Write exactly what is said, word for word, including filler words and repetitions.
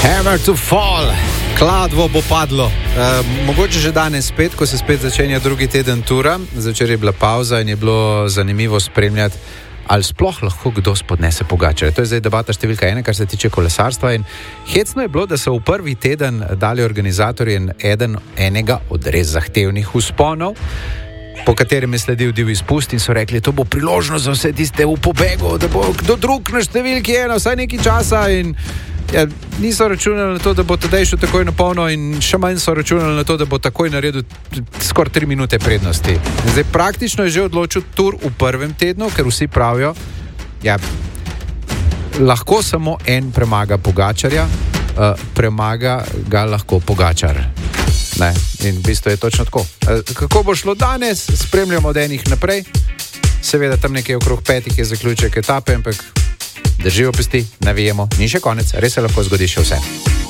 Hammer to fall, kladvo bo padlo. E, mogoče že danes spet, ko se spet začenja drugi teden tura. Zvečer je bila pauza in je bilo zanimivo spremljati, ali sploh lahko kdo spodnese Pogačarja. To je zdaj debata številka ena, kar se tiče kolesarstva. In hecno je bilo, da so v prvi teden dali organizatorji eden, enega od res zahtevnih vzponov, po katerem je sledil div izpust in so rekli, to bo priložnost za vse tiste v pobegu, da bo kdo drug na številki ena vsaj nekaj časa. In ja, niso računali na to, da bo tedaj šel takoj na polno, in še manj so računali na to, da bo takoj naredil skoraj tri minute prednosti. Zdaj praktično je že odločil tur v prvem tednu, ker vsi pravijo, ja, lahko samo en premaga Pogačarja, uh, premaga ga lahko Pogačar. Ne, in v bistvu je točno tako. Uh, kako bo šlo danes, spremljamo od enih naprej. Seveda tam nekaj okrog petih je zaključek etape, ampak držijo pesti, navijemo, ni še konec, res se lahko zgodi še vse.